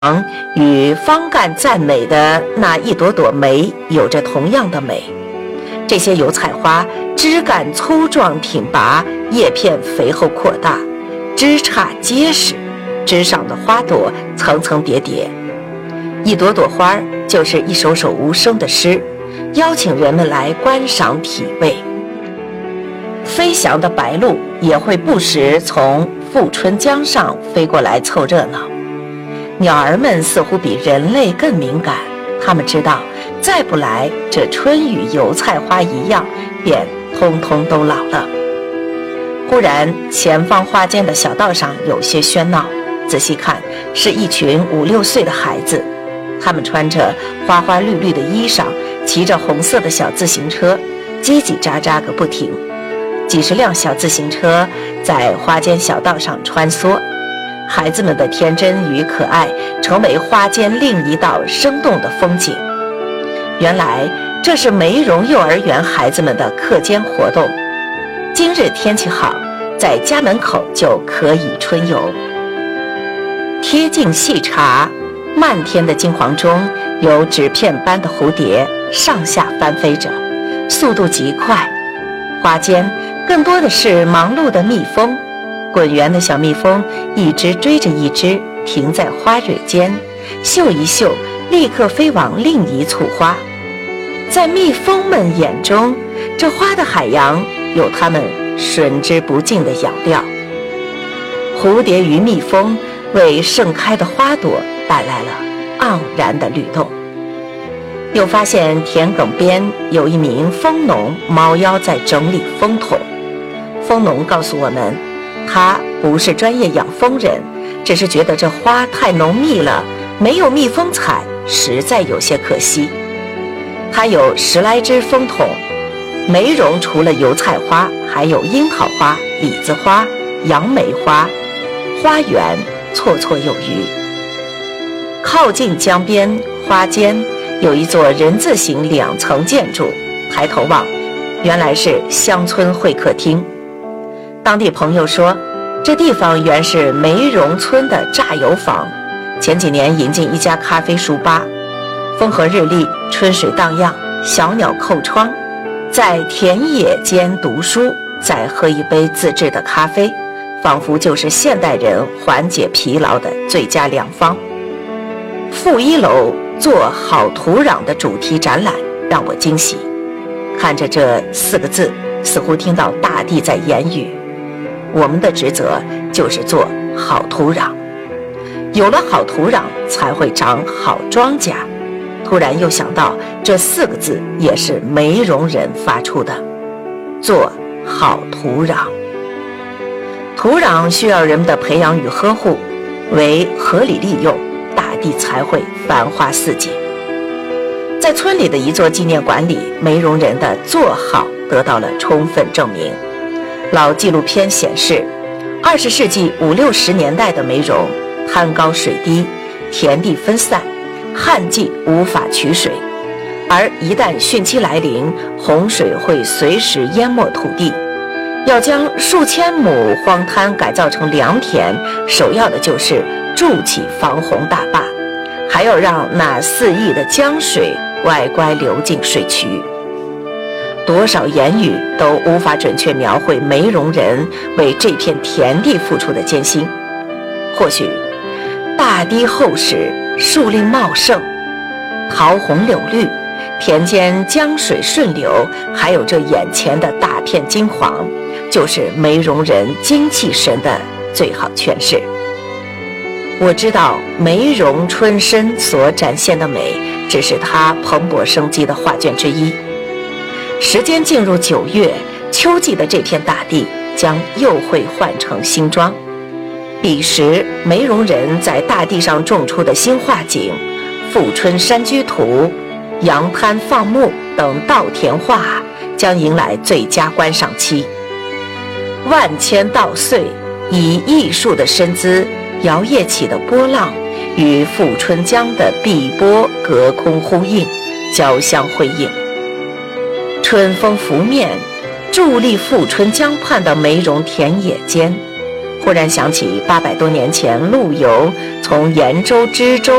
与方干赞美的那一朵朵梅有着同样的美。这些油菜花枝干粗壮挺拔，叶片肥厚扩大，枝杈结实，枝上的花朵层层叠叠，一朵朵花就是一首首无声的诗，邀请人们来观赏体味。飞翔的白鹭也会不时从富春江上飞过来凑热闹。鸟儿们似乎比人类更敏感，它们知道再不来，这春与油菜花一样，便通通都老了。忽然前方花间的小道上有些喧闹，仔细看是一群5、6岁的孩子，他们穿着花花绿绿的衣裳，骑着红色的小自行车，叽叽喳喳个不停。几十辆小自行车在花间小道上穿梭，孩子们的天真与可爱成为花间另一道生动的风景。原来这是梅荣幼儿园孩子们的课间活动。今日天气好，在家门口就可以春游。贴近细查，漫天的金黄中有纸片般的蝴蝶上下翻飞着，速度极快。花间更多的是忙碌的蜜蜂，滚圆的小蜜蜂一只追着一只，停在花蕊间，嗅一嗅，立刻飞往另一簇花。在蜜蜂们眼中，这花的海洋有它们吮之不尽的养料。蝴蝶与蜜蜂为盛开的花朵带来了盎然的律动。又发现田埂边有一名蜂农猫腰在整理蜂桶。蜂农告诉我们，他不是专业养蜂人，只是觉得这花太浓密了，没有蜜蜂采，实在有些可惜。他有10来只蜂桶，梅荣除了油菜花，还有樱桃花、李子花、杨梅花，花园绰绰有余。靠近江边花间有一座人字形2层建筑，抬头望，原来是乡村会客厅。当地朋友说，这地方原是梅荣村的榨油坊，前几年引进一家咖啡书吧，风和日丽，春水荡漾，小鸟叩窗，在田野间读书，再喝一杯自制的咖啡，仿佛就是现代人缓解疲劳的最佳良方。负1楼做好土壤的主题展览让我惊喜，看着这4个字，似乎听到大地在言语，我们的职责就是做好土壤，有了好土壤才会长好庄稼。突然又想到这4个字也是梅荣人发出的，做好土壤。土壤需要人们的培养与呵护，为合理利用，大地才会繁花似锦。在村里的一座纪念馆里，梅荣人的做好得到了充分证明。老纪录片显示，20世纪50、60年代的梅荣滩高水低，田地分散，旱季无法取水，而一旦汛期来临，洪水会随时淹没土地。要将数千亩荒滩改造成良田，首要的就是筑起防洪大坝，还要让那4亿的江水乖乖流进水渠。多少言语都无法准确描绘梅荣人为这片田地付出的艰辛。或许大堤厚实，树林茂盛，桃红柳绿，田间江水顺流，还有这眼前的大片金黄，就是梅荣人精气神的最好诠释。我知道梅荣春深所展现的美，只是它蓬勃生机的画卷之一。时间进入9月，秋季的这片大地将又会换成新装。彼时梅荣人在大地上种出的新画景，富春山居图、杨滩放牧等稻田画将迎来最佳观赏期。万千稻穗以艺术的身姿摇曳起的波浪，与富春江的碧波隔空呼应，交相辉映。春风拂面，伫立富春江畔的梅荣田野间， 忽然想起800多年前陆游从延州知州